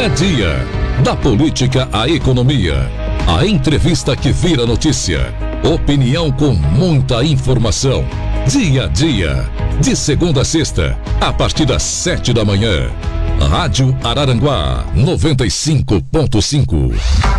a dia. Da política à economia. A entrevista que vira notícia. Opinião com muita informação. Dia a dia. De segunda a sexta, a partir das 7 da manhã. Rádio Araranguá 95.5.